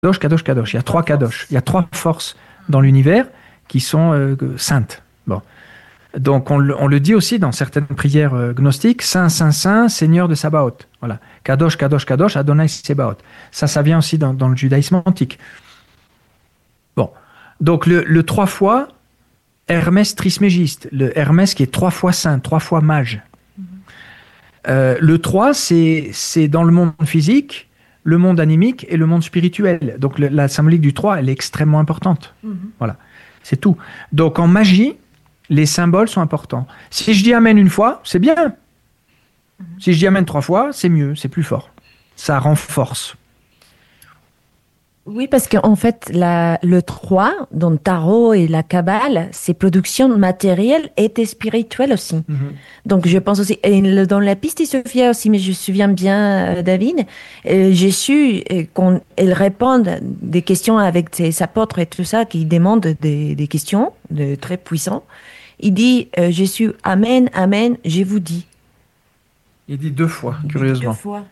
Kadosh, Kadosh. Il y a trois Kadosh. Il y a trois forces dans l'univers qui sont saintes. Bon. Donc, on le dit aussi dans certaines prières gnostiques, Saint, Saint, Saint, Seigneur de Sabaoth. Voilà. Kadosh, Kadosh, Kadosh, Adonai Sebaoth. Ça vient aussi dans le judaïsme antique. Bon. Donc, le trois fois, Hermès Trismégiste. Le Hermès qui est trois fois saint, trois fois mage. Le 3, c'est dans le monde physique, le monde animique et le monde spirituel. Donc la symbolique du 3, elle est extrêmement importante. Voilà, c'est tout. Donc en magie, les symboles sont importants. Si je dis Amen une fois, c'est bien. Si je dis Amen 3 fois, c'est mieux, c'est plus fort. Ça renforce. Oui, parce qu'en fait, le 3, dans le tarot et la Kabbale, c'est production matérielle et spirituelle aussi. Donc, je pense aussi, et dans la piste Sophia aussi, mais je me souviens bien, David, j'ai su quand elle répond des questions avec ses apôtres et tout ça, qui demandent des questions très puissantes. Il dit, je suis Amen, Amen, je vous dis. Il dit 2 fois, curieusement. 2 fois.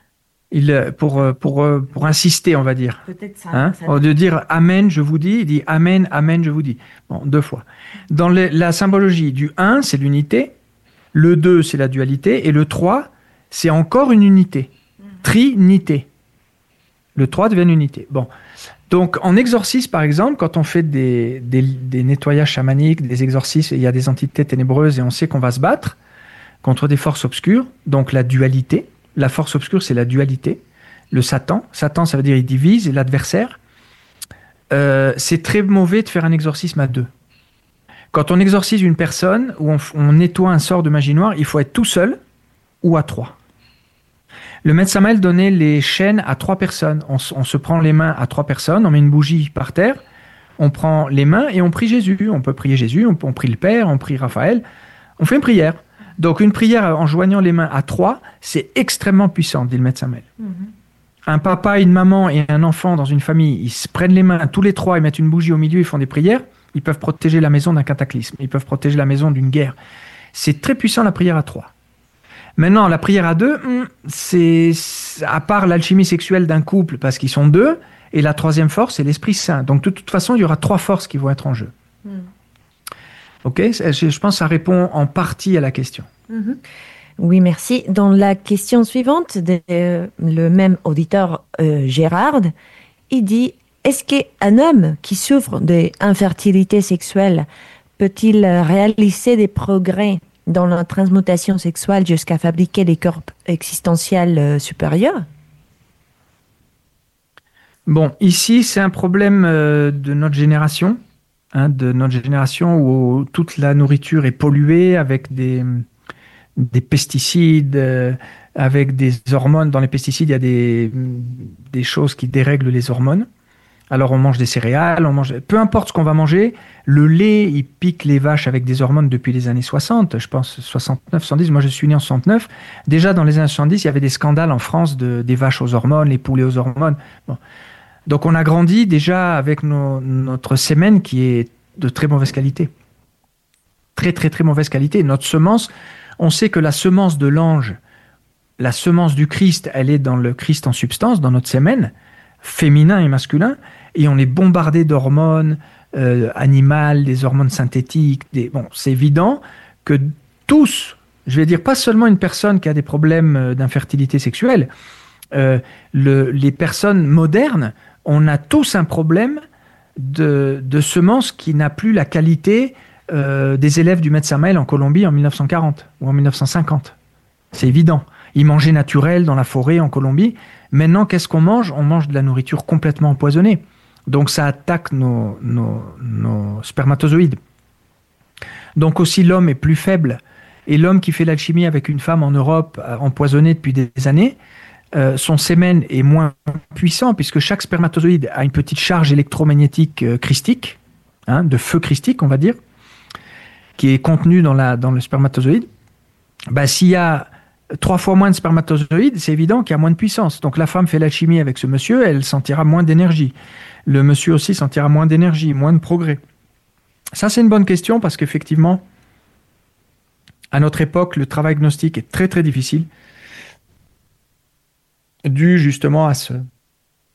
Pour insister, on va dire. Peut-être ça. Hein? Au lieu de dire Amen, je vous dis, il dit Amen, Amen, je vous dis. Bon, 2 fois. Dans la symbologie du 1, c'est l'unité. Le 2, c'est la dualité. Et le 3, c'est encore une unité. Trinité. Le 3 devient une unité. Bon. Donc, en exorcisme, par exemple, quand on fait des nettoyages chamaniques, des exorcismes, il y a des entités ténébreuses et on sait qu'on va se battre contre des forces obscures, donc la dualité. La force obscure, c'est la dualité. Le Satan. Satan, ça veut dire il divise, et l'adversaire. C'est très mauvais de faire un exorcisme à 2. Quand on exorcise une personne, ou on nettoie un sort de magie noire, il faut être tout seul ou à 3. Le maître Samael donnait les chaînes à 3 personnes. On se prend les mains à 3 personnes, on met une bougie par terre, on prend les mains et on prie Jésus. On peut prier Jésus, on prie le Père, on prie Raphaël. On fait une prière. Donc une prière en joignant les mains à 3, c'est extrêmement puissant, dit le maître Samael. Un papa, une maman et un enfant dans une famille, ils se prennent les mains tous les 3, ils mettent une bougie au milieu, ils font des prières, ils peuvent protéger la maison d'un cataclysme, ils peuvent protéger la maison d'une guerre. C'est très puissant la prière à 3. Maintenant, la prière à 2, c'est à part l'alchimie sexuelle d'un couple, parce qu'ils sont 2, et la 3e force, c'est l'Esprit Saint. Donc de toute façon, il y aura 3 forces qui vont être en jeu. Ok, je pense que ça répond en partie à la question. Oui, merci. Dans la question suivante, le même auditeur Gérard, il dit, est-ce qu'un homme qui souffre d'infertilité sexuelle peut-il réaliser des progrès dans la transmutation sexuelle jusqu'à fabriquer des corps existentiels supérieurs? Bon, ici, c'est un problème de notre génération. Où toute la nourriture est polluée avec des pesticides, avec des hormones. Dans les pesticides, il y a des choses qui dérèglent les hormones. Alors on mange des céréales, peu importe ce qu'on va manger, le lait, il pique les vaches avec des hormones depuis les années 60, je pense 69, 70, moi je suis né en 69. Déjà dans les années 70, il y avait des scandales en France des vaches aux hormones, les poulets aux hormones. Bon. Donc on a grandi déjà avec notre sémène qui est de très mauvaise qualité. Très très très mauvaise qualité. Notre semence, on sait que la semence de l'ange, la semence du Christ, elle est dans le Christ en substance, dans notre sémène, féminin et masculin, et on est bombardé d'hormones animales, des hormones synthétiques. Bon, c'est évident que tous, je vais dire pas seulement une personne qui a des problèmes d'infertilité sexuelle, les personnes modernes, on a tous un problème de semence qui n'a plus la qualité des élèves du maître Samael en Colombie en 1940 ou en 1950. C'est évident. Ils mangeaient naturel dans la forêt en Colombie. Maintenant, qu'est-ce qu'on mange? On mange de la nourriture complètement empoisonnée. Donc ça attaque nos spermatozoïdes. Donc aussi l'homme est plus faible. Et l'homme qui fait l'alchimie avec une femme en Europe empoisonnée depuis des années, son sémen est moins puissant puisque chaque spermatozoïde a une petite charge électromagnétique christique, de feu christique on va dire, qui est contenue dans le spermatozoïde. S'il y a 3 fois moins de spermatozoïdes, c'est évident qu'il y a moins de puissance. Donc la femme fait l'alchimie avec ce monsieur, elle sentira moins d'énergie. Le monsieur aussi sentira moins d'énergie, moins de progrès. Ça, c'est une bonne question parce qu'effectivement, à notre époque, le travail gnostique est très très difficile, dû justement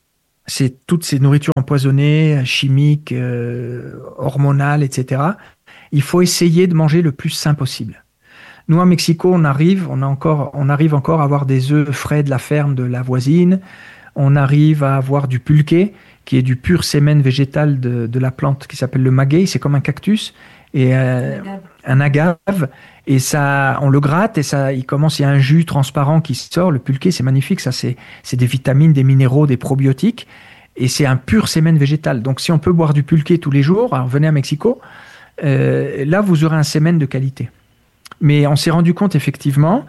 c'est toutes ces nourritures empoisonnées, chimiques, hormonales, etc. Il faut essayer de manger le plus sain possible. Nous, à Mexico, on arrive encore à avoir des œufs frais de la ferme de la voisine. On arrive à avoir du pulque, qui est du pur sémen végétal de la plante qui s'appelle le maguey. C'est comme un cactus et un agave. Et ça, on le gratte et ça, il y a un jus transparent qui sort. Le pulque, c'est magnifique. Ça, c'est des vitamines, des minéraux, des probiotiques. Et c'est un pur sémen végétal. Donc, si on peut boire du pulque tous les jours, alors venez à Mexico, là, vous aurez un sémen de qualité. Mais on s'est rendu compte effectivement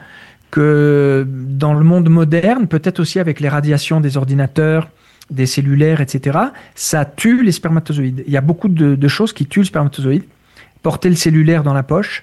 que dans le monde moderne, peut-être aussi avec les radiations des ordinateurs, des cellulaires, etc., ça tue les spermatozoïdes. Il y a beaucoup de choses qui tuent le spermatozoïde. Porter le cellulaire dans la poche,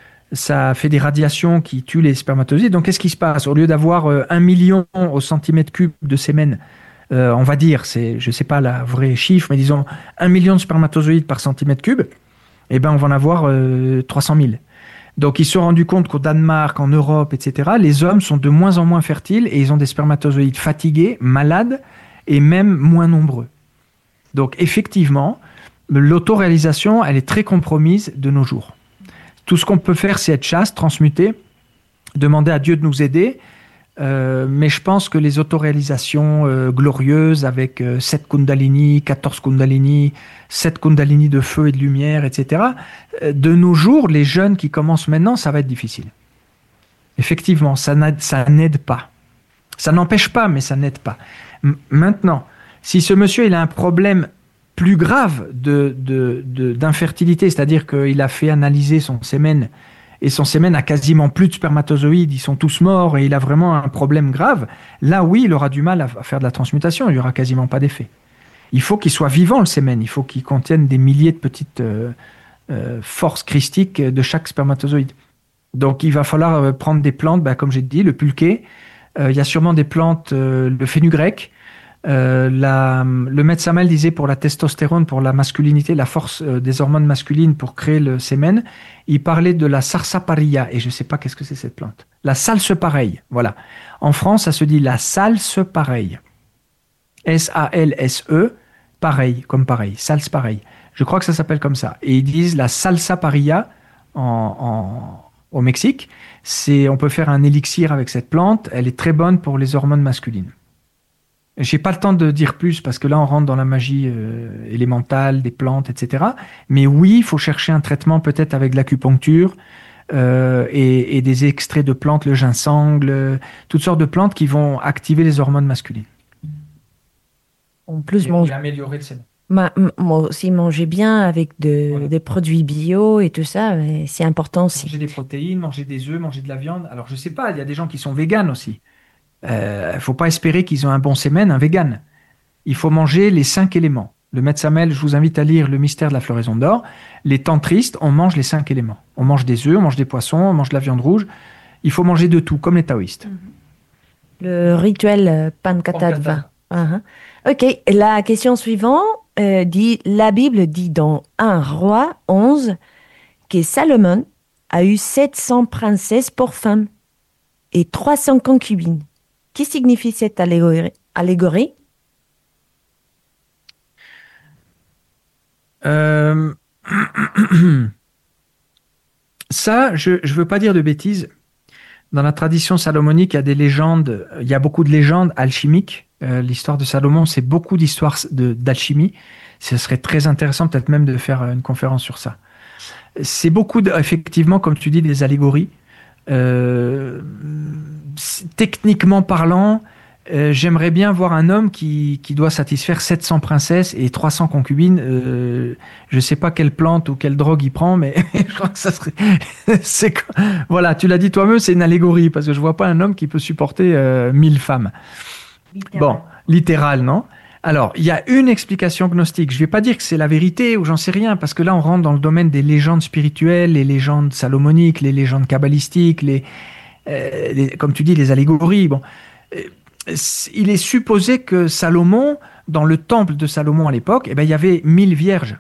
ça fait des radiations qui tuent les spermatozoïdes. Donc, qu'est-ce qui se passe? Au lieu d'avoir 1 million au centimètre cube de sémen, on va dire, je ne sais pas la vraie chiffre, mais disons 1 million de spermatozoïdes par centimètre cube, eh ben, on va en avoir 300 000. Donc, ils se sont rendus compte qu'au Danemark, en Europe, etc., les hommes sont de moins en moins fertiles et ils ont des spermatozoïdes fatigués, malades et même moins nombreux. Donc, effectivement, l'autoréalisation, elle est très compromise de nos jours. Tout ce qu'on peut faire, c'est être chaste, transmuter, demander à Dieu de nous aider. Mais je pense que les autoréalisations glorieuses avec 7 kundalini, 14 kundalini, 7 kundalini de feu et de lumière, etc., de nos jours, les jeunes qui commencent maintenant, ça va être difficile. Effectivement, ça n'aide pas. Ça n'empêche pas, mais ça n'aide pas. Maintenant, si ce monsieur il a un problème plus grave d'infertilité, c'est-à-dire qu'il a fait analyser son sémen et son sémen a quasiment plus de spermatozoïdes, ils sont tous morts et il a vraiment un problème grave, là oui, il aura du mal à faire de la transmutation, il n'y aura quasiment pas d'effet. Il faut qu'il soit vivant le sémen, il faut qu'il contienne des milliers de petites forces christiques de chaque spermatozoïde. Donc il va falloir prendre des plantes, comme j'ai dit, le pulqué, il y a sûrement des plantes, le fenugrec, le maître Samuel disait pour la testostérone, pour la masculinité, la force des hormones masculines pour créer le sémen, il parlait de la sarsaparilla, et je ne sais pas qu'est-ce que c'est cette plante. La salsepareille, voilà. En France, ça se dit la salsepareille. S-A-L-S-E, pareil, comme pareil, salsepareille. Je crois que ça s'appelle comme ça. Et ils disent la salsaparilla au Mexique. On peut faire un élixir avec cette plante, elle est très bonne pour les hormones masculines. J'ai pas le temps de dire plus parce que là on rentre dans la magie élémentale des plantes, etc. Mais oui, il faut chercher un traitement peut-être avec de l'acupuncture et des extraits de plantes, le ginseng, toutes sortes de plantes qui vont activer les hormones masculines. En plus, améliorer le sémen. Moi aussi, manger bien avec des produits bio et tout ça, c'est important aussi. Manger des protéines, manger des œufs, manger de la viande. Alors je sais pas, il y a des gens qui sont véganes aussi. Faut pas espérer qu'ils ont un bon sémen, un vegan. Il faut manger les 5 éléments. Le maître Samuel, je vous invite à lire Le mystère de la floraison d'or. Les tantristes, on mange les 5 éléments. On mange des œufs, on mange des poissons, on mange de la viande rouge. Il faut manger de tout, comme les taoïstes. Le rituel Pancatattva. Ok, la question suivante dit, la Bible dit dans 1 Roi 11 que Salomon a eu 700 princesses pour femmes et 300 concubines. Qui signifie cette allégorie? Ça, je ne veux pas dire de bêtises. Dans la tradition salomonique, il y a des légendes, il y a beaucoup de légendes alchimiques. L'histoire de Salomon, c'est beaucoup d'histoires d'alchimie. Ce serait très intéressant peut-être même de faire une conférence sur ça. C'est beaucoup, effectivement, comme tu dis, des allégories. Techniquement parlant, j'aimerais bien voir un homme qui doit satisfaire 700 princesses et 300 concubines. Je ne sais pas quelle plante ou quelle drogue il prend, mais je crois que ça serait... Voilà, tu l'as dit toi-même, c'est une allégorie, parce que je ne vois pas un homme qui peut supporter 1000 femmes. Littéral. Bon, littéral, non? Alors, il y a une explication gnostique. Je ne vais pas dire que c'est la vérité ou j'en sais rien, parce que là, on rentre dans le domaine des légendes spirituelles, les légendes salomoniques, les légendes kabbalistiques, comme tu dis, les allégories. Bon, il est supposé que Salomon, dans le temple de Salomon à l'époque, il y avait 1000 vierges.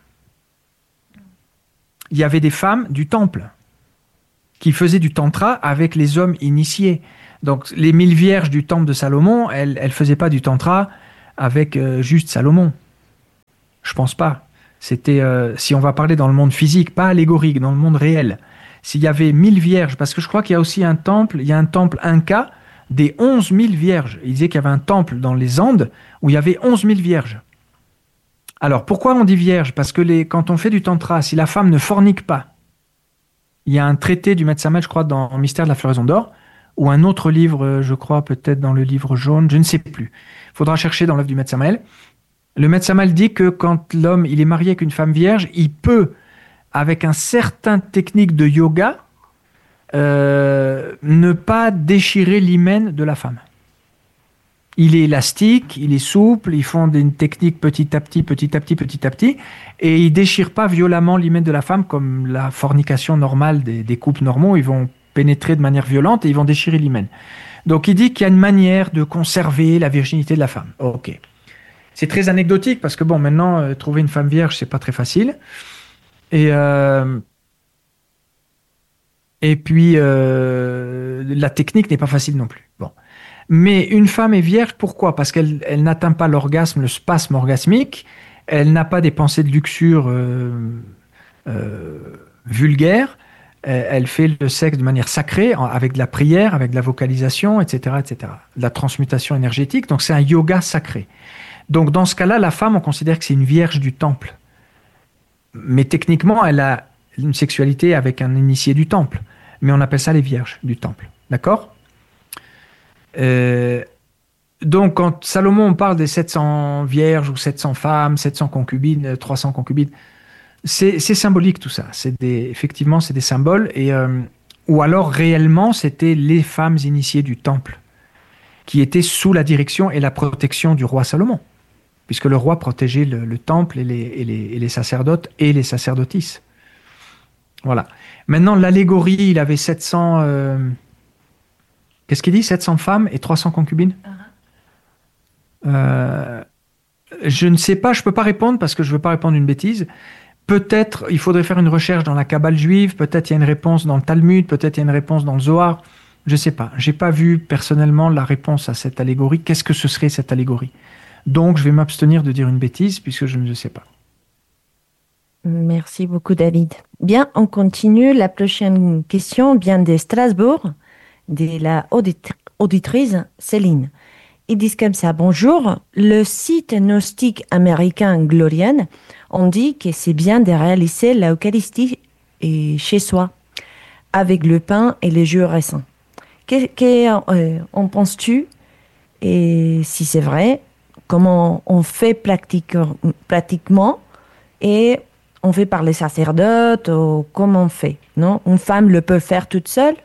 Il y avait des femmes du temple qui faisaient du tantra avec les hommes initiés. Donc, les 1000 vierges du temple de Salomon, elles ne faisaient pas du tantra avec juste Salomon. Je pense pas. C'était, si on va parler dans le monde physique, pas allégorique, dans le monde réel. S'il y avait 1000 vierges, parce que je crois qu'il y a aussi un temple, il y a un temple Inca des 11 000 vierges. Il disait qu'il y avait un temple dans les Andes où il y avait 11 000 vierges. Alors, pourquoi on dit vierge? Parce que quand on fait du tantra, si la femme ne fornique pas, il y a un traité du Maître Samuel, je crois, dans Mystère de la floraison d'or, ou un autre livre, je crois, peut-être dans le livre jaune, je ne sais plus. Il faudra chercher dans l'œuvre du Maître Samuel. Le Maître Samuel dit que quand l'homme il est marié avec une femme vierge, il peut, avec un certain technique de yoga, ne pas déchirer l'hymen de la femme. Il est élastique, il est souple, ils font une technique petit à petit, petit à petit, petit à petit, et ils déchirent pas violemment l'hymen de la femme comme la fornication normale des couples normaux. Ils vont pénétrer de manière violente et ils vont déchirer l'hymen. Donc il dit qu'il y a une manière de conserver la virginité de la femme. Ok. C'est très anecdotique parce que bon, maintenant, trouver une femme vierge, c'est pas très facile. Et puis, la technique n'est pas facile non plus. Bon. Mais une femme est vierge, pourquoi? Parce qu'elle n'atteint pas l'orgasme, le spasme orgasmique, elle n'a pas des pensées de luxure vulgaires, elle fait le sexe de manière sacrée, avec de la prière, avec de la vocalisation, etc., etc. De la transmutation énergétique, donc c'est un yoga sacré. Donc dans ce cas-là, la femme, on considère que c'est une vierge du temple. Mais techniquement, elle a une sexualité avec un initié du temple. Mais on appelle ça les vierges du temple. D'accord? Donc, quand Salomon on parle des 700 vierges ou 700 femmes, 700 concubines, 300 concubines, c'est symbolique tout ça. Effectivement, c'est des symboles. Ou alors, réellement, c'était les femmes initiées du temple qui étaient sous la direction et la protection du roi Salomon. Puisque le roi protégeait le temple et les sacerdotes et les sacerdotisses. Voilà. Maintenant, l'allégorie, il avait 700... qu'est-ce qu'il dit? 700 femmes et 300 concubines? Je ne sais pas, je ne peux pas répondre parce que je ne veux pas répondre une bêtise. Peut-être, il faudrait faire une recherche dans la Kabbale juive, peut-être il y a une réponse dans le Talmud, peut-être il y a une réponse dans le Zohar. Je ne sais pas. Je n'ai pas vu personnellement la réponse à cette allégorie. Qu'est-ce que ce serait cette allégorie? Donc, je vais m'abstenir de dire une bêtise puisque je ne sais pas. Merci beaucoup, David. Bien, on continue. La prochaine question vient de Strasbourg, de la auditrice Céline. Ils disent comme ça: bonjour, le site gnostique américain Glorian, on dit que c'est bien de réaliser l'Eucharistie chez soi, avec le pain et les jus récents. Qu'en penses-tu? Et si c'est vrai, comment on fait pratiquement, et on fait par les sacerdotes, ou comment on fait, non? Une femme le peut faire toute seule?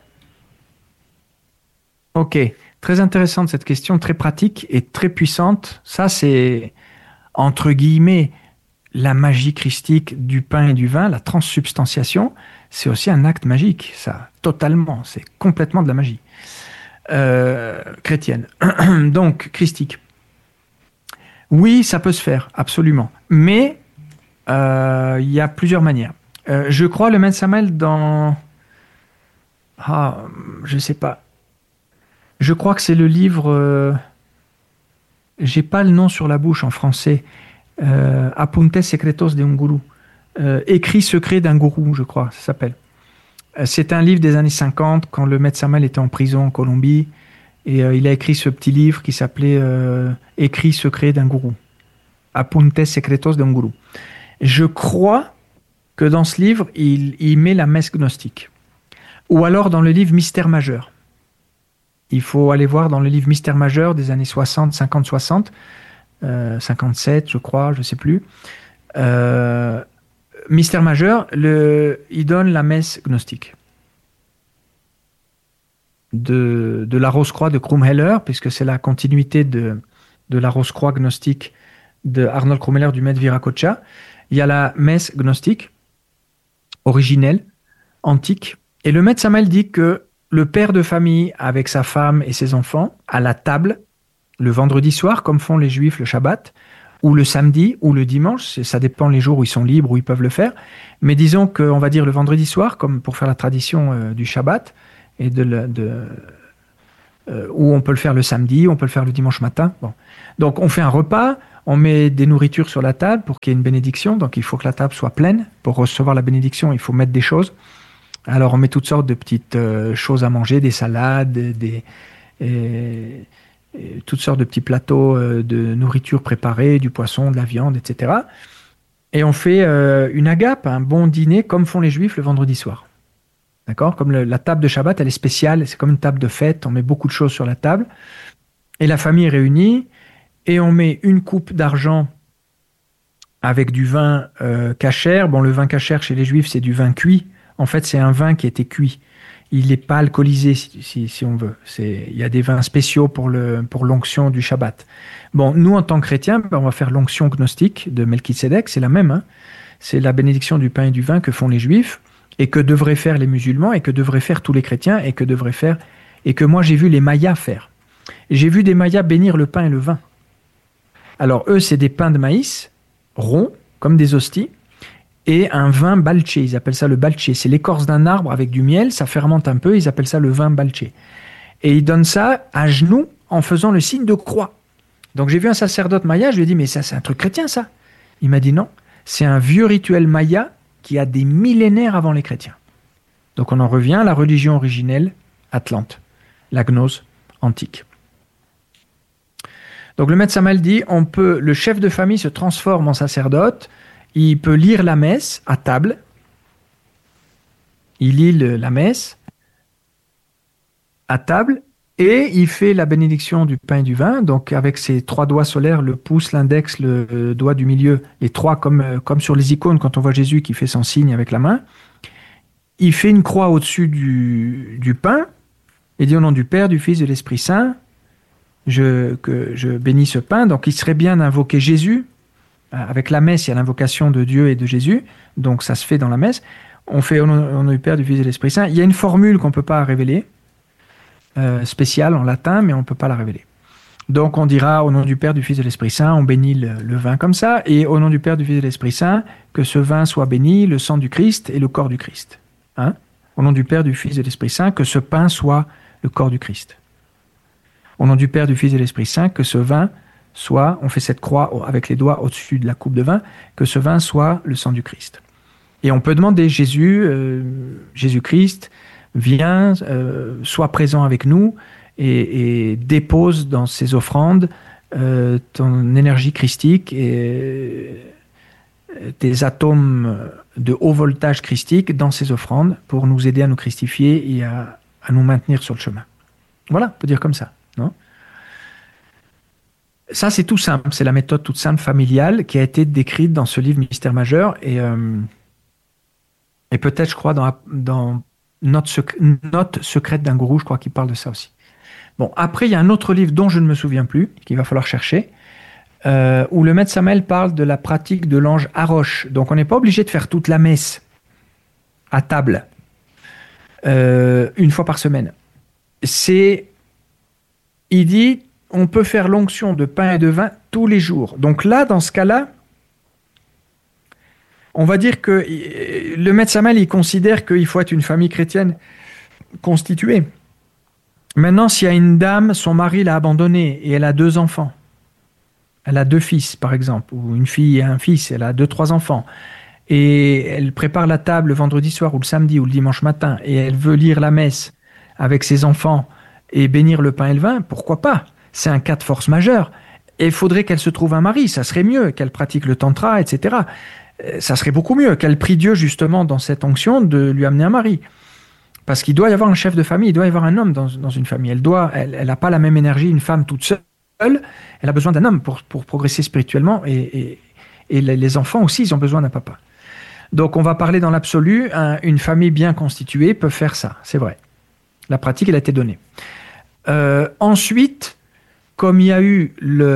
Ok, très intéressante cette question, très pratique et très puissante. Ça, c'est, entre guillemets, la magie christique du pain et du vin, la transsubstantiation. C'est aussi un acte magique, ça, totalement. C'est complètement de la magie chrétienne. Donc, christique. Oui, ça peut se faire, absolument. Mais il y a plusieurs manières. Je crois le Maître Samuel dans... je sais pas. Je crois que c'est le livre... j'ai pas le nom sur la bouche en français. Apuntes secretos de un gourou. Écrits secrets d'un gourou, je crois, ça s'appelle. C'est un livre des années 50, quand le Maître Samuel était en prison en Colombie. Et il a écrit ce petit livre qui s'appelait Écrits secrets d'un gourou. Apuntes secretos de un gourou. Je crois que dans ce livre, il met la messe gnostique. Ou alors dans le livre Mystère majeur. Il faut aller voir dans le livre Mystère majeur des années 60, 50, 60, 57, je crois, je ne sais plus. Mystère majeur, il donne la messe gnostique. De la Rose-Croix de Krumheller, puisque c'est la continuité de la Rose-Croix gnostique de Arnold Krumheller du Maître Viracocha. Il y a la messe gnostique, originelle, antique. Et le Maître Samuel dit que le père de famille, avec sa femme et ses enfants, à la table, le vendredi soir, comme font les Juifs le Shabbat, ou le samedi, ou le dimanche, ça dépend les jours où ils sont libres, où ils peuvent le faire. Mais disons qu'on va dire le vendredi soir, comme pour faire la tradition du Shabbat, et ou on peut le faire le samedi, on peut le faire le dimanche matin. Bon. Donc on fait un repas, on met des nourritures sur la table pour qu'il y ait une bénédiction. Donc il faut que la table soit pleine. Pour recevoir la bénédiction, il faut mettre des choses. Alors on met toutes sortes de petites choses à manger, des salades, toutes sortes de petits plateaux de nourriture préparée, du poisson, de la viande, etc. Et on fait une agape, un bon dîner, comme font les Juifs le vendredi soir. D'accord ? Comme la table de Shabbat, elle est spéciale, c'est comme une table de fête, on met beaucoup de choses sur la table. Et la famille est réunie, et on met une coupe d'argent avec du vin kasher. Bon, le vin kasher chez les Juifs, c'est du vin cuit. En fait, c'est un vin qui a été cuit. Il n'est pas alcoolisé, si on veut. Il y a des vins spéciaux pour l'onction du Shabbat. Bon, nous, en tant que chrétiens, on va faire l'onction gnostique de Melchisedec, c'est la même. Hein. C'est la bénédiction du pain et du vin que font les Juifs, et que devraient faire les musulmans, et que devraient faire tous les chrétiens, et que moi, j'ai vu les Mayas faire. J'ai vu des Mayas bénir le pain et le vin. Alors, eux, c'est des pains de maïs, ronds, comme des hosties, et un vin balché, ils appellent ça le balché. C'est l'écorce d'un arbre avec du miel, ça fermente un peu, ils appellent ça le vin balché. Et ils donnent ça à genoux en faisant le signe de croix. Donc j'ai vu un sacerdote maya, je lui ai dit, mais ça c'est un truc chrétien ça. Il m'a dit non, c'est un vieux rituel maya qui a des millénaires avant les chrétiens. Donc on en revient à la religion originelle atlante, la gnose antique. Donc le maître Samael dit, le chef de famille se transforme en sacerdote. Il peut lire la messe à table. Il lit la messe à table et il fait la bénédiction du pain et du vin. Donc avec ses 3 doigts solaires, le pouce, l'index, le doigt du milieu, les 3 comme sur les icônes quand on voit Jésus qui fait son signe avec la main. Il fait une croix au-dessus du pain et dit au nom du Père, du Fils et de l'Esprit Saint, que je bénis ce pain. Donc il serait bien d'invoquer Jésus. Avec la messe, il y a l'invocation de Dieu et de Jésus, donc ça se fait dans la messe. On fait au nom du Père, du Fils et de l'Esprit Saint. Il y a une formule qu'on ne peut pas révéler, spéciale en latin, mais on ne peut pas la révéler. Donc on dira au nom du Père, du Fils et de l'Esprit Saint, on bénit le vin comme ça, et au nom du Père, du Fils et de l'Esprit Saint, que ce vin soit béni, le sang du Christ et le corps du Christ. Hein ? Au nom du Père, du Fils et de l'Esprit Saint, que ce pain soit le corps du Christ. Au nom du Père, du Fils et de l'Esprit Saint, que ce vin soit, on fait cette croix avec les doigts au-dessus de la coupe de vin, que ce vin soit le sang du Christ. Et on peut demander, Jésus-Christ, viens, sois présent avec nous et dépose dans ces offrandes ton énergie christique et tes atomes de haut voltage christique dans ces offrandes pour nous aider à nous christifier et à nous maintenir sur le chemin. Voilà, on peut dire comme ça, non ? Ça, c'est tout simple. C'est la méthode toute simple familiale qui a été décrite dans ce livre Mystère majeur. Et peut-être, je crois, dans Note secrète d'un gourou, je crois qu'il parle de ça aussi. Bon, après, il y a un autre livre dont je ne me souviens plus, qu'il va falloir chercher, où le maître Samael parle de la pratique de l'ange Harosh. Donc, on n'est pas obligé de faire toute la messe à table, une fois par semaine. Il dit... on peut faire l'onction de pain et de vin tous les jours. Donc là, dans ce cas-là, on va dire que le maître Samael, il considère qu'il faut être une famille chrétienne constituée. Maintenant, s'il y a une dame, son mari l'a abandonnée et elle a 2 enfants, elle a 2 fils, par exemple, ou une fille et un fils, elle a 2-3 enfants, et elle prépare la table le vendredi soir ou le samedi ou le dimanche matin, et elle veut lire la messe avec ses enfants et bénir le pain et le vin, pourquoi pas ? C'est un cas de force majeure. Et il faudrait qu'elle se trouve un mari, ça serait mieux, qu'elle pratique le tantra, etc. Ça serait beaucoup mieux qu'elle prie Dieu justement dans cette onction de lui amener un mari. Parce qu'il doit y avoir un chef de famille, il doit y avoir un homme dans une famille. Elle n'a pas la même énergie, une femme toute seule. Elle a besoin d'un homme pour progresser spirituellement. Et les enfants aussi, ils ont besoin d'un papa. Donc on va parler dans l'absolu, une famille bien constituée peut faire ça, c'est vrai. La pratique, elle a été donnée. Ensuite, comme il y a eu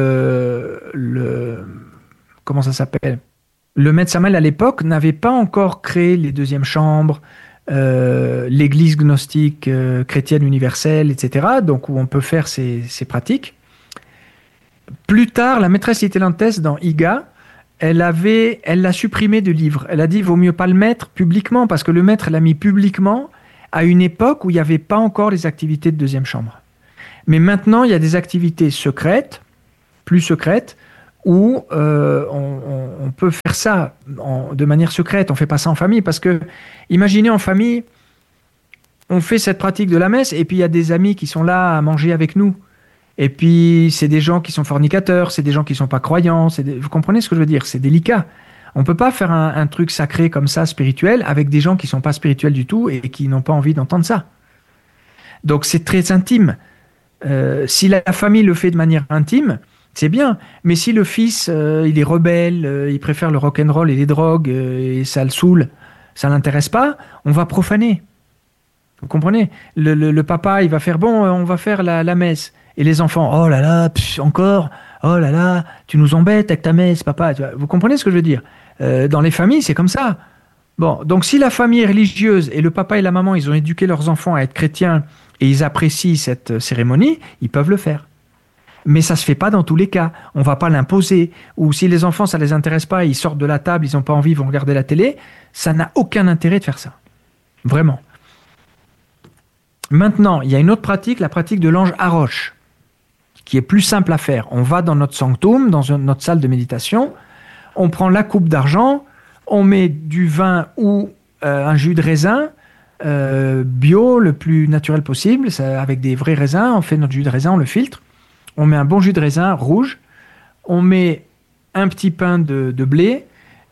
comment ça s'appelle ? Le maître Samael à l'époque n'avait pas encore créé les 2e chambres, l'église gnostique chrétienne universelle, etc. Donc où on peut faire ces pratiques. Plus tard, la maîtresse Littelantès dans Iga, elle l'a supprimé du livre. Elle a dit, vaut mieux pas le mettre publiquement, parce que le maître l'a mis publiquement à une époque où il n'y avait pas encore les activités de 2e chambre. Mais maintenant, il y a des activités secrètes, plus secrètes, où on peut faire ça de manière secrète. On ne fait pas ça en famille, parce que, imaginez en famille, on fait cette pratique de la messe, et puis il y a des amis qui sont là à manger avec nous. Et puis, c'est des gens qui sont fornicateurs, c'est des gens qui ne sont pas croyants. Vous comprenez ce que je veux dire? C'est délicat. On ne peut pas faire un truc sacré comme ça, spirituel, avec des gens qui ne sont pas spirituels du tout et qui n'ont pas envie d'entendre ça. Donc, c'est très intime. Si la famille le fait de manière intime, c'est bien. Mais si le fils, il est rebelle, il préfère le rock'n'roll et les drogues, et ça le saoule, ça ne l'intéresse pas, on va profaner. Vous comprenez? Le papa, il va faire, bon, on va faire la messe. Et les enfants, oh là là, encore, oh là là, tu nous embêtes avec ta messe, papa. Vous comprenez ce que je veux dire? Dans les familles, c'est comme ça. Bon, donc si la famille est religieuse et le papa et la maman, ils ont éduqué leurs enfants à être chrétiens et ils apprécient cette cérémonie, ils peuvent le faire. Mais ça ne se fait pas dans tous les cas. On ne va pas l'imposer. Ou si les enfants, ça ne les intéresse pas, ils sortent de la table, ils n'ont pas envie, ils vont regarder la télé, ça n'a aucun intérêt de faire ça. Vraiment. Maintenant, il y a une autre pratique, la pratique de l'ange Haroche, qui est plus simple à faire. On va dans notre sanctum, dans notre salle de méditation, on prend la coupe d'argent, on met du vin ou un jus de raisin bio, le plus naturel possible, avec des vrais raisins. On fait notre jus de raisin, on le filtre. On met un bon jus de raisin rouge. On met un petit pain de blé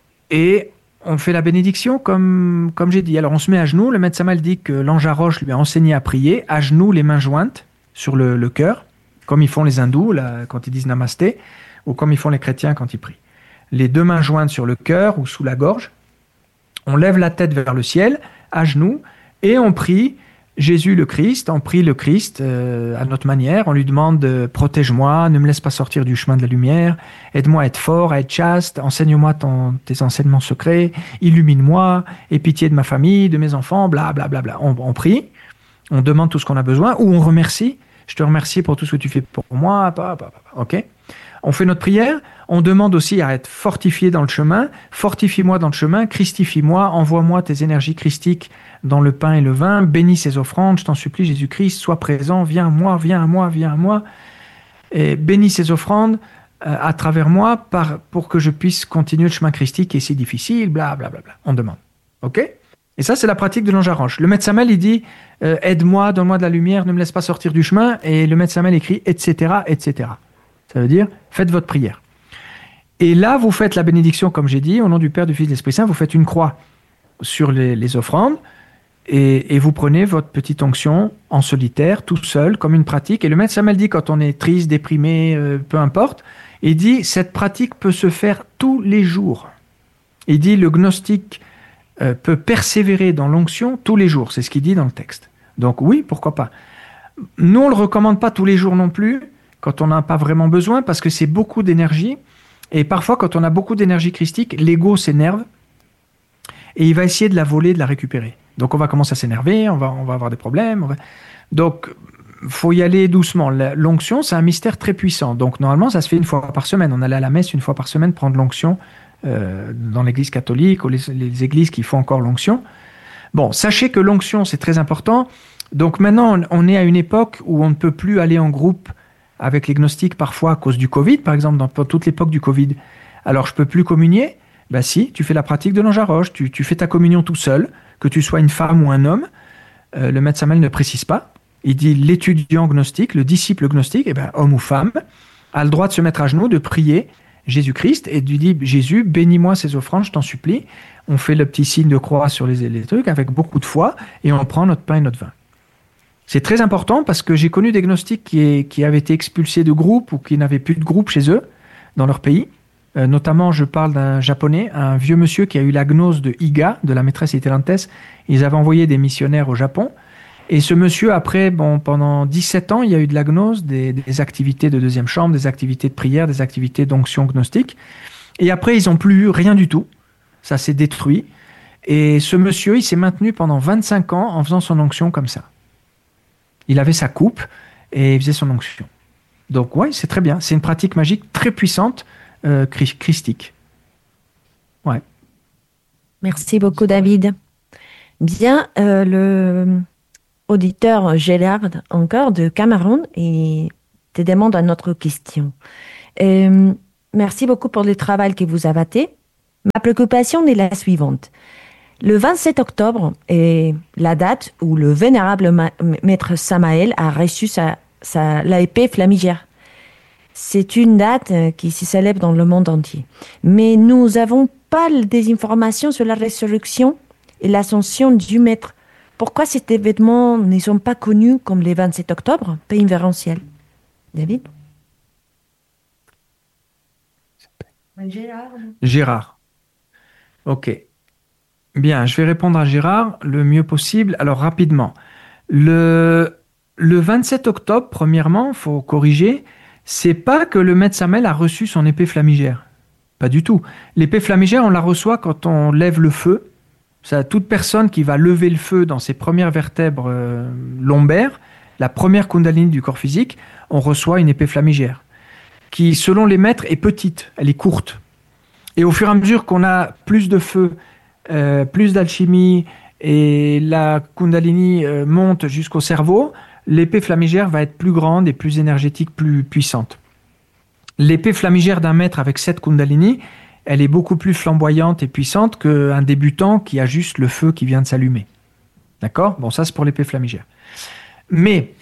et on fait la bénédiction comme j'ai dit. Alors on se met à genoux. Le maître Samuel dit que l'ange Haroche lui a enseigné à prier, à genoux, les mains jointes sur le cœur, comme ils font les hindous là, quand ils disent namasté, ou comme ils font les chrétiens quand ils prient. Les deux mains jointes sur le cœur ou sous la gorge. On lève la tête vers le ciel, à genoux, et on prie Jésus le Christ. On prie le Christ à notre manière. On lui demande « Protège-moi, ne me laisse pas sortir du chemin de la lumière, aide-moi à être fort, à être chaste, enseigne-moi tes enseignements secrets, illumine-moi, aie pitié de ma famille, de mes enfants, bla bla bla bla ». On prie, on demande tout ce qu'on a besoin, ou on remercie. « Je te remercie pour tout ce que tu fais pour moi. » Ok. On fait notre prière, on demande aussi à être fortifié dans le chemin. Fortifie-moi dans le chemin, christifie-moi, envoie-moi tes énergies christiques dans le pain et le vin, bénis ces offrandes, je t'en supplie Jésus-Christ, sois présent, viens à moi, viens à moi, viens à moi. Et bénis ces offrandes à travers moi pour que je puisse continuer le chemin christique qui est si difficile, bla bla bla bla. On demande. Ok? Et ça, c'est la pratique de l'ange Haroche. Le maître Samuel, il dit aide-moi, donne-moi de la lumière, ne me laisse pas sortir du chemin. Et le maître Samuel écrit etc., etc. Ça veut dire, faites votre prière. Et là, vous faites la bénédiction, comme j'ai dit, au nom du Père, du Fils et de l'Esprit Saint, vous faites une croix sur les offrandes et vous prenez votre petite onction en solitaire, tout seul, comme une pratique. Et le maître Samuel dit, quand on est triste, déprimé, peu importe, il dit, cette pratique peut se faire tous les jours. Il dit, le gnostique peut persévérer dans l'onction tous les jours. C'est ce qu'il dit dans le texte. Donc oui, pourquoi pas. Nous, on ne le recommande pas tous les jours non plus, quand on n'a pas vraiment besoin, parce que c'est beaucoup d'énergie. Et parfois, quand on a beaucoup d'énergie christique, l'ego s'énerve et il va essayer de la voler, de la récupérer. Donc, on va commencer à s'énerver, on va avoir des problèmes. Donc, il faut y aller doucement. L'onction, c'est un mystère très puissant. Donc, normalement, ça se fait une fois par semaine. On allait à la messe une fois par semaine prendre l'onction dans l'église catholique ou les églises qui font encore l'onction. Bon, sachez que l'onction, c'est très important. Donc, maintenant, on est à une époque où on ne peut plus aller en groupe avec les gnostiques parfois à cause du Covid, par exemple, dans toute l'époque du Covid. Alors, je ne peux plus communier? Ben si, tu fais la pratique de l'ange Haroche, tu fais ta communion tout seul, que tu sois une femme ou un homme. Le maître Samuel ne précise pas. Il dit l'étudiant gnostique, le disciple gnostique, homme ou femme, a le droit de se mettre à genoux, de prier Jésus-Christ et de lui dire « Jésus, bénis-moi ces offrandes, je t'en supplie ». On fait le petit signe de croix sur les trucs avec beaucoup de foi et on prend notre pain et notre vin. C'est très important parce que j'ai connu des gnostiques qui avaient été expulsés de groupe ou qui n'avaient plus de groupe chez eux, dans leur pays. Notamment, je parle d'un japonais, un vieux monsieur qui a eu la gnose de Iga, de la maîtresse Itelantes. Ils avaient envoyé des missionnaires au Japon. Et ce monsieur, après, pendant 17 ans, il y a eu de la gnose, des activités de deuxième chambre, des activités de prière, des activités d'onction gnostique. Et après, ils n'ont plus eu rien du tout. Ça s'est détruit. Et ce monsieur, il s'est maintenu pendant 25 ans en faisant son onction comme ça. Il avait sa coupe et il faisait son onction. Donc ouais, c'est très bien. C'est une pratique magique très puissante, christique. Ouais. Merci beaucoup, David. Bien, auditeur Gérard encore de Cameroun et te demande une autre question. Merci beaucoup pour le travail que vous avez fait. Ma préoccupation est la suivante. Le 27 octobre est la date où le vénérable maître Samael a reçu la épée flamigère. C'est une date qui se célèbre dans le monde entier. Mais nous n'avons pas des informations sur la résurrection et l'ascension du maître. Pourquoi ces événements ne sont pas connus comme le 27 octobre, pays invérantiel? David? Gérard. Ok. Bien, je vais répondre à Gérard le mieux possible. Alors, rapidement. Le 27 octobre, premièrement, il faut corriger, c'est pas que le maître Samael a reçu son épée flamigère. Pas du tout. L'épée flamigère, on la reçoit quand on lève le feu. Ça, toute personne qui va lever le feu dans ses premières vertèbres lombaires, la première kundalini du corps physique, on reçoit une épée flamigère qui, selon les maîtres, est petite, elle est courte. Et au fur et à mesure qu'on a plus de feu, plus d'alchimie et la kundalini monte jusqu'au cerveau, l'épée flamigère va être plus grande et plus énergétique, plus puissante. L'épée flamigère d'un maître avec 7 kundalini, elle est beaucoup plus flamboyante et puissante qu'un débutant qui a juste le feu qui vient de s'allumer. D'accord? Bon, ça c'est pour l'épée flamigère. Mais,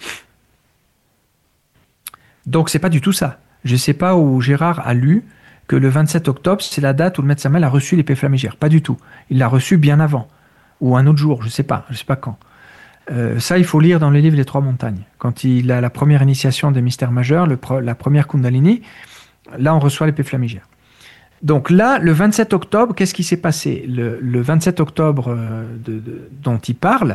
donc c'est pas du tout ça. Je ne sais pas où Gérard a lu que le 27 octobre, c'est la date où le maître Samael a reçu l'épée flamigère. Pas du tout. Il l'a reçu bien avant. Ou un autre jour, je ne sais pas quand. Ça, il faut lire dans le livre Les Trois Montagnes. Quand il a la première initiation des mystères majeurs, la première Kundalini, là, on reçoit l'épée flamigère. Donc là, le 27 octobre, qu'est-ce qui s'est passé? Le 27 octobre dont il parle,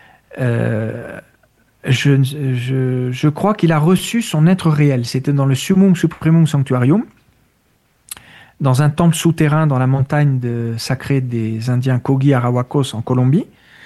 je crois qu'il a reçu son être réel. C'était dans le Summum Supremum Sanctuarium, dans un temple souterrain dans la montagne sacrée des Indiens Kogi Arawakos en Colombie.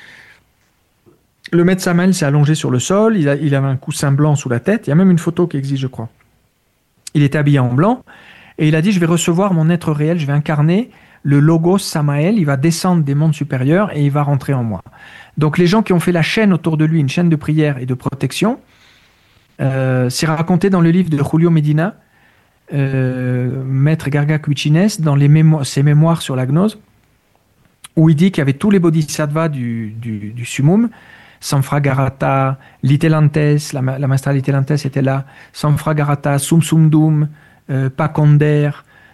Le maître Samael s'est allongé sur le sol, il avait un coussin blanc sous la tête, il y a même une photo qui existe, je crois. Il était habillé en blanc, et il a dit, je vais recevoir mon être réel, je vais incarner le Logos Samael, il va descendre des mondes supérieurs et il va rentrer en moi. Donc les gens qui ont fait la chaîne autour de lui, une chaîne de prière et de protection, c'est raconté dans le livre de Julio Medina, Maître Garga Cuchines, dans ses mémoires sur la gnose, où il dit qu'il y avait tous les bodhisattvas du summum, Samfragarata, Litelantes, la maestra Litelantes était là, Samfragarata, Sumsumdum, Paconder,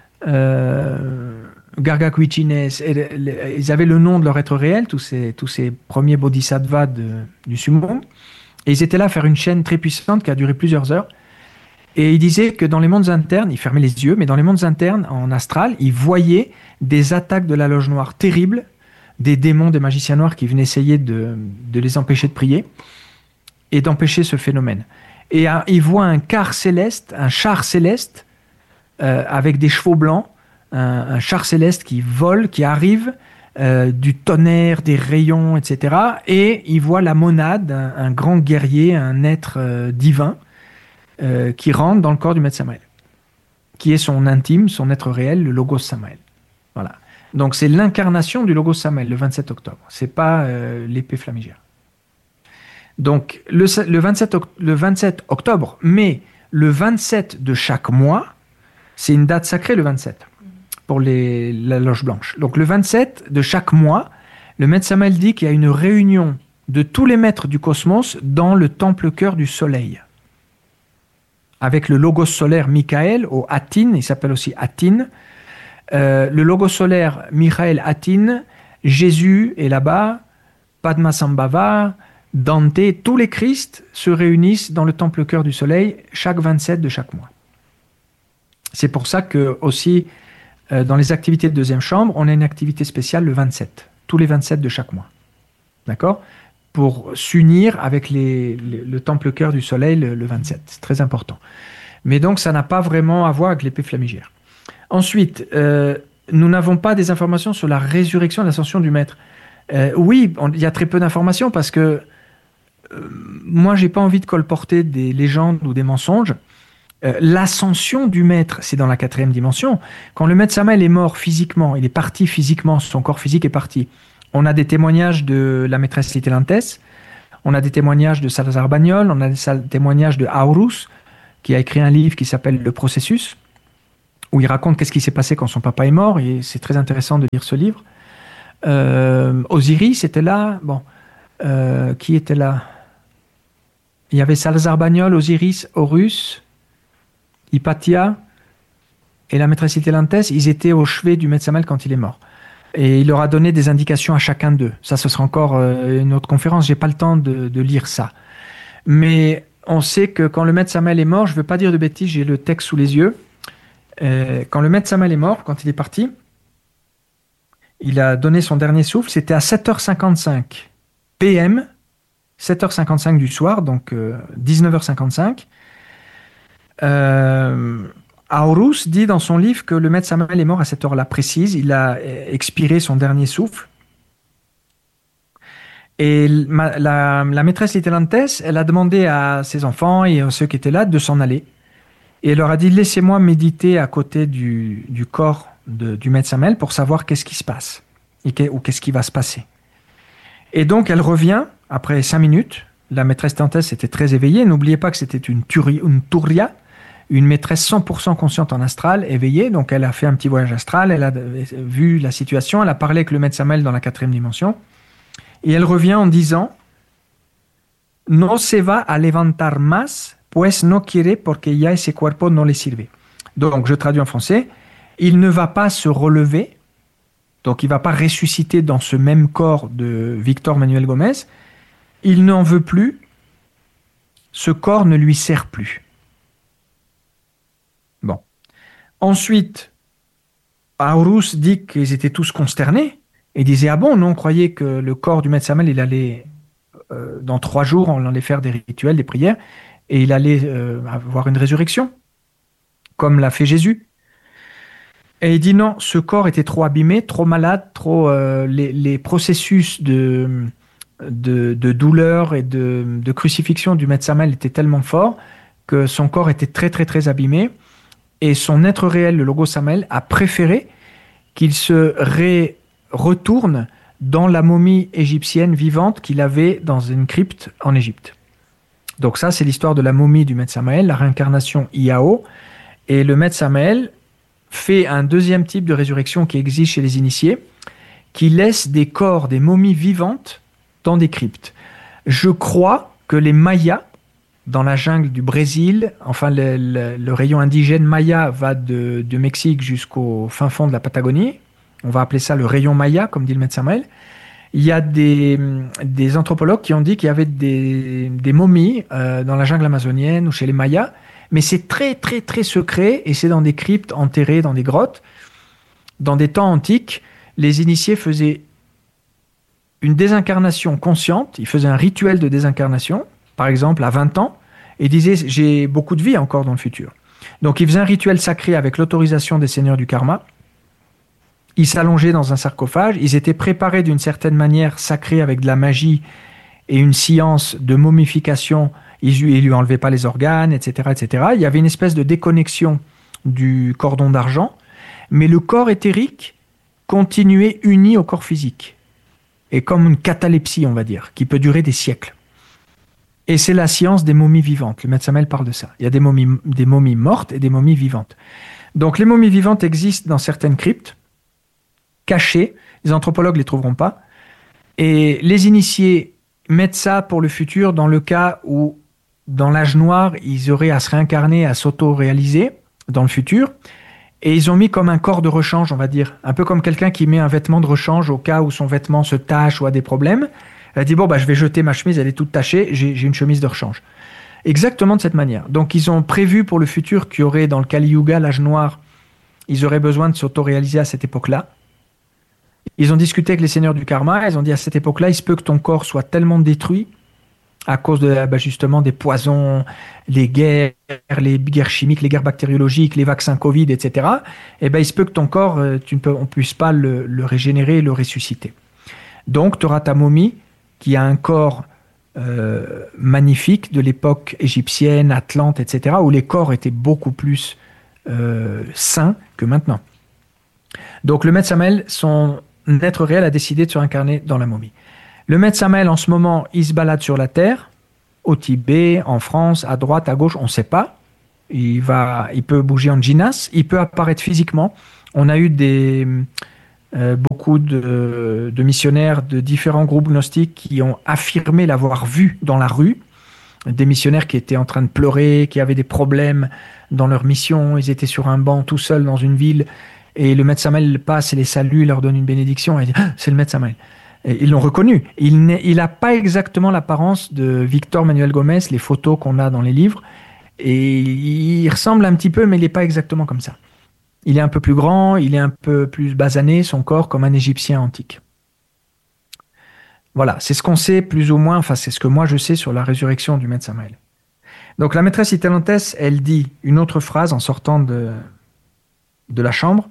Garga Cuchines, ils avaient le nom de leur être réel, tous ces premiers bodhisattvas du summum, et ils étaient là à faire une chaîne très puissante qui a duré plusieurs heures. Et il disait que dans les mondes internes, il fermait les yeux, mais dans les mondes internes, en astral, il voyait des attaques de la loge noire terribles, des démons, des magiciens noirs qui venaient essayer de les empêcher de prier et d'empêcher ce phénomène. Et il voit un char céleste avec des chevaux blancs, un char céleste qui vole, qui arrive, du tonnerre, des rayons, etc. Et il voit la monade, un grand guerrier, un être divin, qui rentre dans le corps du maître Samael, qui est son intime, son être réel, le Logos Samael. Voilà. Donc c'est l'incarnation du Logos Samael, le 27 octobre. C'est pas l'épée flamigère. Donc le 27 octobre, mais le 27 de chaque mois, c'est une date sacrée, le 27, pour la loge blanche. Donc le 27 de chaque mois, le maître Samael dit qu'il y a une réunion de tous les maîtres du cosmos dans le temple cœur du soleil, avec le Logos solaire Michael au Atin, il s'appelle aussi Atin. Le Logos solaire Michael Atin, Jésus est là-bas, Padmasambhava, Dante, tous les Christ se réunissent dans le temple cœur du soleil chaque 27 de chaque mois. C'est pour ça que aussi dans les activités de deuxième chambre, on a une activité spéciale le 27, tous les 27 de chaque mois. D'accord? Pour s'unir avec le temple cœur du soleil le 27. C'est très important. Mais donc, ça n'a pas vraiment à voir avec l'épée flamigère. Ensuite, nous n'avons pas des informations sur la résurrection et l'ascension du maître. Oui, il y a très peu d'informations parce que moi, j'ai pas envie de colporter des légendes ou des mensonges. L'ascension du maître, c'est dans la 4e dimension. Quand le maître Samael est mort physiquement, il est parti physiquement, son corps physique est parti. On a des témoignages de la maîtresse Litelantes, On a des témoignages de Salazar Bagnol, on a des témoignages de Aurus, qui a écrit un livre qui s'appelle Le Processus, où il raconte qu'est-ce qui s'est passé quand son papa est mort, et c'est très intéressant de lire ce livre. Osiris était là. Bon, qui était là? Il y avait Salazar Bagnol, Osiris, Horus, Hypatia et la maîtresse Itelantes. Ils étaient au chevet du Maître Samael quand il est mort. Et il leur a donné des indications à chacun d'eux. Ça, ce sera encore une autre conférence. J'ai pas le temps de lire ça. Mais on sait que quand le Maître Samael est mort, je ne veux pas dire de bêtises, j'ai le texte sous les yeux. Quand le Maître Samael est mort, quand il est parti, il a donné son dernier souffle. C'était à 7h55 PM, 7h55 du soir, donc 19h55. Aurus dit dans son livre que le Maître Samael est mort à cette heure-là précise. Il a expiré son dernier souffle. Et la maîtresse Itelantes, elle a demandé à ses enfants et à ceux qui étaient là de s'en aller. Et elle leur a dit, laissez-moi méditer à côté du corps du Maître Samael pour savoir qu'est-ce qui se passe ou qu'est-ce qui va se passer. Et donc elle revient après 5 minutes. La maîtresse Itelantes était très éveillée. N'oubliez pas que c'était une Turia, une maîtresse 100% consciente en astral, éveillée. Donc elle a fait un petit voyage astral, elle a vu la situation, elle a parlé avec le Maître Samael dans la 4e dimension. Et elle revient en disant « No se va a levantar más, pues no quiere porque ya ese cuerpo no le sirve. » Donc, je traduis en français. Il ne va pas se relever, donc il ne va pas ressusciter dans ce même corps de Victor Manuel Gomez. Il n'en veut plus. Ce corps ne lui sert plus. Bon. Ensuite, Aurus dit qu'ils étaient tous consternés. Et disait, ah bon, nous on croyait que le corps du Maître Samael, il allait, dans 3 jours, on allait faire des rituels, des prières, et il allait avoir une résurrection, comme l'a fait Jésus. Et il dit non, ce corps était trop abîmé, trop malade, les processus de douleur et de crucifixion du Maître Samael étaient tellement forts que son corps était très très très abîmé, et son être réel, le Logo Samael, a préféré qu'il se retourne dans la momie égyptienne vivante qu'il avait dans une crypte en Égypte. Donc ça, c'est l'histoire de la momie du Maître Samael, la réincarnation Iao. Et le Maître Samael fait un deuxième type de résurrection qui existe chez les initiés, qui laisse des corps, des momies vivantes dans des cryptes. Je crois que les Mayas, dans la jungle du Brésil, enfin le rayon indigène Maya va de Mexique jusqu'au fin fond de la Patagonie. On va appeler ça le rayon Maya, comme dit le Maître Samael. Il y a des anthropologues qui ont dit qu'il y avait des momies dans la jungle amazonienne ou chez les Mayas, mais c'est très très très secret et c'est dans des cryptes enterrées, dans des grottes. Dans des temps antiques, les initiés faisaient une désincarnation consciente, ils faisaient un rituel de désincarnation, par exemple à 20 ans, et disaient « j'ai beaucoup de vie encore dans le futur ». Donc ils faisaient un rituel sacré avec l'autorisation des seigneurs du karma. Ils s'allongeaient dans un sarcophage, ils étaient préparés d'une certaine manière sacrée avec de la magie et une science de momification, ils lui enlevaient pas les organes, etc., etc. Il y avait une espèce de déconnexion du cordon d'argent, mais le corps éthérique continuait uni au corps physique, et comme une catalepsie, on va dire, qui peut durer des siècles. Et c'est la science des momies vivantes, le Maître Samael parle de ça. Il y a des momies mortes et des momies vivantes. Donc les momies vivantes existent dans certaines cryptes, cachés, les anthropologues ne les trouveront pas. Et les initiés mettent ça pour le futur dans le cas où, dans l'âge noir, ils auraient à se réincarner, à s'auto-réaliser dans le futur. Et ils ont mis comme un corps de rechange, on va dire. Un peu comme quelqu'un qui met un vêtement de rechange au cas où son vêtement se tache ou a des problèmes. Elle dit, bon, je vais jeter ma chemise, elle est toute tachée, j'ai une chemise de rechange. Exactement de cette manière. Donc ils ont prévu pour le futur qu'il y aurait dans le Kali Yuga, l'âge noir, ils auraient besoin de s'auto-réaliser à cette époque-là. Ils ont discuté avec les seigneurs du karma, ils ont dit à cette époque-là, il se peut que ton corps soit tellement détruit à cause de justement des poisons, les guerres chimiques, les guerres bactériologiques, les vaccins Covid, etc. Et il se peut que ton corps, on ne puisse pas le régénérer et le ressusciter. Donc, tu auras ta momie qui a un corps magnifique de l'époque égyptienne, atlante, etc., où les corps étaient beaucoup plus sains que maintenant. Donc, le Maître Samael, son être réel, a décidé de se réincarner dans la momie. Le maître Samael, en ce moment, il se balade sur la terre, au Tibet, en France, à droite, à gauche, on ne sait pas. Il peut bouger en djinas, il peut apparaître physiquement. On a eu beaucoup de missionnaires de différents groupes gnostiques qui ont affirmé l'avoir vu dans la rue. Des missionnaires qui étaient en train de pleurer, qui avaient des problèmes dans leur mission. Ils étaient sur un banc tout seuls dans une ville. Et le maître Samael passe et les salue, leur donne une bénédiction. Et dit, ah, c'est le maître Samael. Et ils l'ont reconnu. Il n'a pas exactement l'apparence de Victor Manuel Gomez, les photos qu'on a dans les livres. Et il ressemble un petit peu, mais il n'est pas exactement comme ça. Il est un peu plus grand, il est un peu plus basané, son corps, comme un Égyptien antique. Voilà, c'est ce qu'on sait plus ou moins, enfin c'est ce que moi je sais sur la résurrection du maître Samael. Donc la maîtresse Itelantès, elle dit une autre phrase en sortant de la chambre.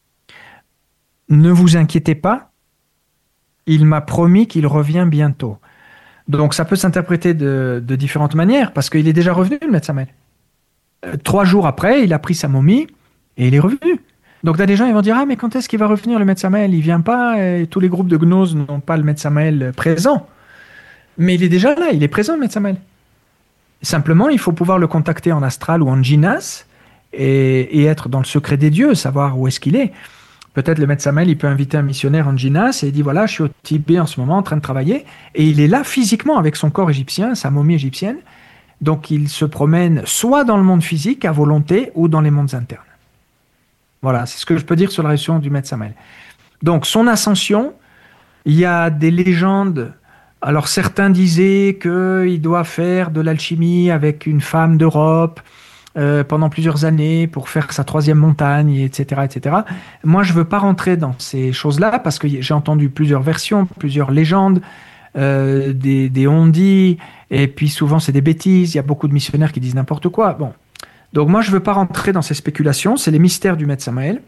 Ne vous inquiétez pas, il m'a promis qu'il revient bientôt. Donc ça peut s'interpréter de différentes manières, parce qu'il est déjà revenu, le maître Samael. 3 jours après, il a pris sa momie et il est revenu. Donc il y a des gens qui vont dire « Ah, mais quand est-ce qu'il va revenir, le maître Samael? Il ne vient pas, et tous les groupes de gnoses n'ont pas le maître Samael présent. » Mais il est déjà là, il est présent, le maître Samael. Simplement, il faut pouvoir le contacter en astral ou en djinas et être dans le secret des dieux, savoir où est-ce qu'il est. Peut-être le maître Samael, il peut inviter un missionnaire en djinas et il dit « Voilà, je suis au Tibet en ce moment en train de travailler. » Et il est là physiquement avec son corps égyptien, sa momie égyptienne. Donc il se promène soit dans le monde physique à volonté ou dans les mondes internes. Voilà, c'est ce que je peux dire sur la résurrection du maître Samael. Donc son ascension, il y a des légendes. Alors certains disaient qu'il doit faire de l'alchimie avec une femme d'Europe pendant plusieurs années pour faire sa 3e montagne, etc., etc. Moi, je ne veux pas rentrer dans ces choses-là parce que j'ai entendu plusieurs versions, plusieurs légendes, des on-dit, et puis souvent c'est des bêtises. Il y a beaucoup de missionnaires qui disent n'importe quoi. Bon. Donc moi, je ne veux pas rentrer dans ces spéculations, c'est les mystères du maître Samael.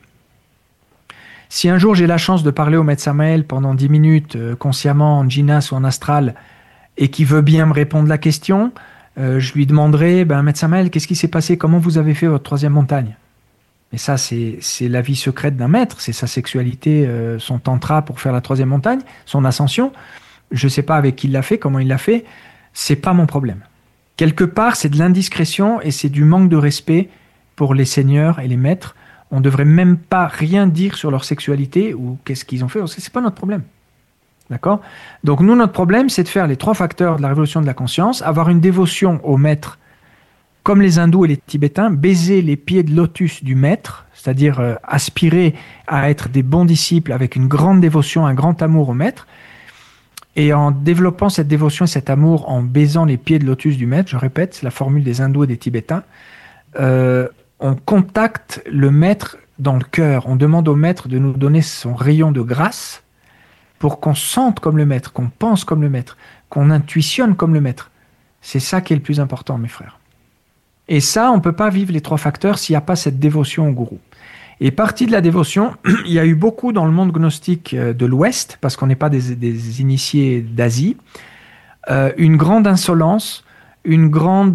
Si un jour j'ai la chance de parler au maître Samael pendant 10 minutes, consciemment, en djinas ou en astral, et qu'il veut bien me répondre la question, je lui demanderai, maître Samael, qu'est-ce qui s'est passé? Comment vous avez fait votre 3e montagne? Et ça, c'est la vie secrète d'un maître, c'est sa sexualité, son tantra pour faire la 3e montagne, son ascension. Je ne sais pas avec qui il l'a fait, comment il l'a fait, c'est pas mon problème. Quelque part, c'est de l'indiscrétion et c'est du manque de respect pour les seigneurs et les maîtres. On ne devrait même pas rien dire sur leur sexualité ou qu'est-ce qu'ils ont fait. Ce n'est pas notre problème. D'accord? Donc nous, notre problème, c'est de faire les 3 facteurs de la révolution de la conscience, avoir une dévotion au maître, comme les hindous et les tibétains, baiser les pieds de lotus du maître, c'est-à-dire aspirer à être des bons disciples avec une grande dévotion, un grand amour au maître. Et en développant cette dévotion et cet amour, en baisant les pieds de lotus du maître, je répète, c'est la formule des hindous et des tibétains, on contacte le maître dans le cœur. On demande au maître de nous donner son rayon de grâce pour qu'on sente comme le maître, qu'on pense comme le maître, qu'on intuitionne comme le maître. C'est ça qui est le plus important, mes frères. Et ça, on ne peut pas vivre les 3 facteurs s'il n'y a pas cette dévotion au gourou. Et partie de la dévotion, il y a eu beaucoup dans le monde gnostique de l'Ouest, parce qu'on n'est pas des initiés d'Asie, une grande insolence, une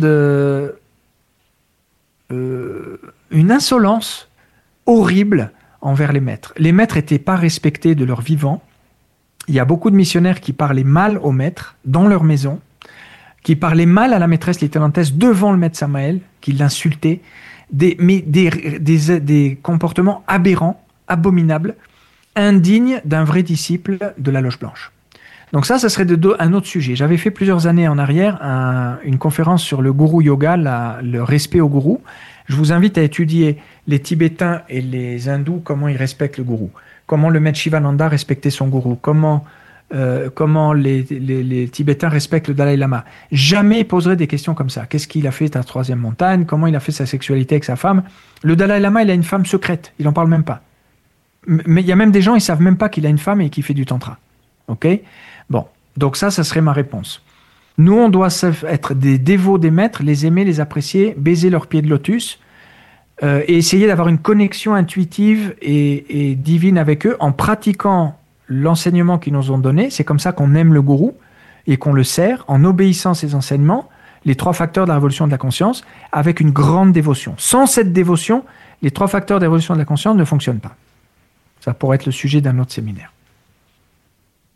insolence horrible envers les maîtres. Les maîtres n'étaient pas respectés de leur vivant. Il y a beaucoup de missionnaires qui parlaient mal aux maîtres dans leur maison, qui parlaient mal à la maîtresse Itelantès devant le maître Samael, qui l'insultaient. Des comportements aberrants, abominables, indignes d'un vrai disciple de la Loge Blanche. Donc ça serait un autre sujet. J'avais fait plusieurs années en arrière une conférence sur le gourou yoga, le respect au gourou. Je vous invite à étudier les Tibétains et les Hindous, comment ils respectent le gourou, comment le maître Shivananda respectait son gourou, comment les Tibétains respectent le Dalai Lama. Jamais ils poseraient des questions comme ça. Qu'est-ce qu'il a fait à la 3e montagne? Comment il a fait sa sexualité avec sa femme? Le Dalai Lama, il a une femme secrète. Il n'en parle même pas. Mais il y a même des gens, ils ne savent même pas qu'il a une femme et qu'il fait du tantra. Ok? Bon. Donc ça serait ma réponse. Nous, on doit être des dévots des maîtres, les aimer, les apprécier, baiser leurs pieds de lotus et essayer d'avoir une connexion intuitive et divine avec eux en pratiquant l'enseignement qu'ils nous ont donné. C'est comme ça qu'on aime le gourou et qu'on le sert en obéissant à ses enseignements, les 3 facteurs de la révolution de la conscience, avec une grande dévotion. Sans cette dévotion, les 3 facteurs de la révolution de la conscience ne fonctionnent pas. Ça pourrait être le sujet d'un autre séminaire.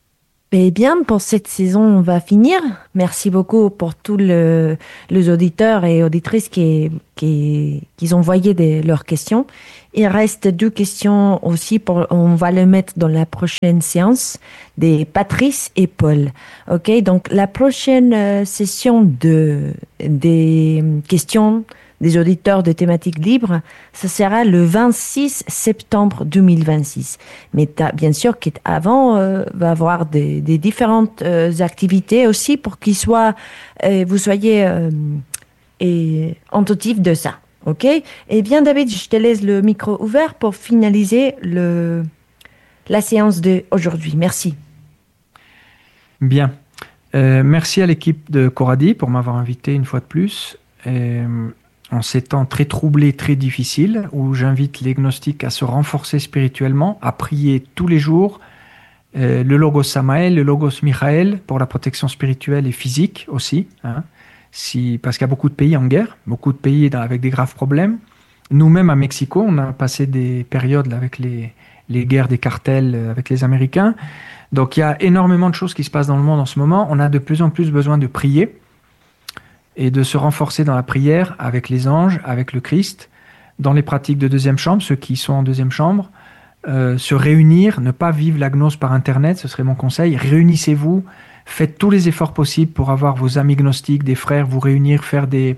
Eh bien, pour cette saison, on va finir. Merci beaucoup pour tous les auditeurs et auditrices qui ont envoyé leurs questions. Il reste 2 questions aussi, on va les mettre dans la prochaine séance, des Patrice et Paul. OK, donc la prochaine session des questions des auditeurs de thématiques libres, ce sera le 26 septembre 2026. Mais bien sûr qu'avant, va avoir des différentes activités aussi pour vous soyez attentifs de ça. OK? Eh bien, David, je te laisse le micro ouvert pour finaliser la séance d'aujourd'hui. Merci. Bien. Merci à l'équipe de Coradi pour m'avoir invité une fois de plus. En ces temps très troublés, très difficiles, où j'invite les gnostiques à se renforcer spirituellement, à prier tous les jours, le Logos Samael, le Logos Michael, pour la protection spirituelle et physique aussi, hein, parce qu'il y a beaucoup de pays en guerre, beaucoup de pays avec des graves problèmes. Nous-mêmes à Mexico, on a passé des périodes là, avec les guerres des cartels avec les Américains. Donc il y a énormément de choses qui se passent dans le monde en ce moment. On a de plus en plus besoin de prier et de se renforcer dans la prière avec les anges, avec le Christ, dans les pratiques de deuxième chambre, ceux qui sont en deuxième chambre, se réunir, ne pas vivre la gnose par Internet, ce serait mon conseil. Réunissez-vous, faites tous les efforts possibles pour avoir vos amis gnostiques, des frères, vous réunir, faire des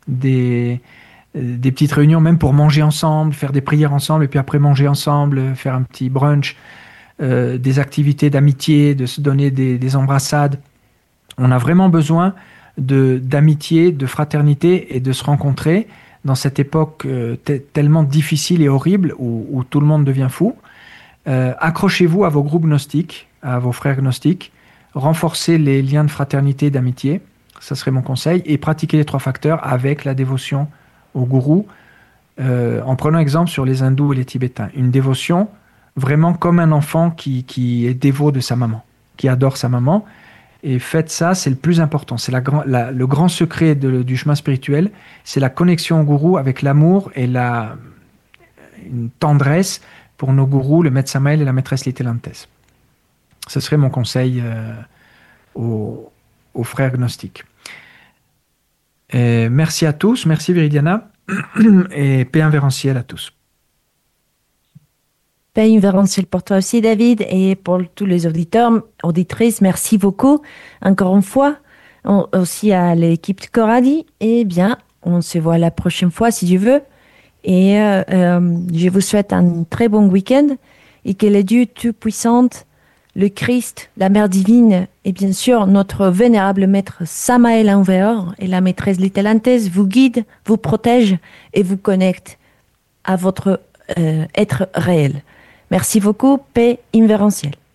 petites réunions, même pour manger ensemble, faire des prières ensemble, et puis après manger ensemble, faire un petit brunch, des activités d'amitié, de se donner des embrassades. On a vraiment besoin d'amitié, de fraternité et de se rencontrer dans cette époque tellement difficile et horrible où tout le monde devient fou. Accrochez-vous à vos groupes gnostiques, à vos frères gnostiques, renforcez les liens de fraternité et d'amitié, ça serait mon conseil, et pratiquez les 3 facteurs avec la dévotion au gourou, en prenant exemple sur les hindous et les tibétains. Une dévotion vraiment comme un enfant qui est dévot de sa maman, qui adore sa maman. Et faites ça, c'est le plus important. C'est le grand secret du chemin spirituel, c'est la connexion au gourou avec l'amour et une tendresse pour nos gourous, le maître Samael et la maîtresse Litelantes. Ce serait mon conseil aux frères gnostiques. Et merci à tous, merci Viridiana, et paix invérencielle à tous. Paix invérencielle pour toi aussi, David, et pour tous les auditeurs, auditrices, merci beaucoup. Encore une fois, aussi à l'équipe de Coradi. Eh bien, on se voit la prochaine fois, si Dieu veut. Et je vous souhaite un très bon week-end et que le Dieu Tout-Puissant, le Christ, la Mère Divine et bien sûr notre vénérable Maître Samael Enver et la maîtresse Litelantes vous guident, vous protègent et vous connectent à votre être réel. Merci beaucoup, paix invérencielle.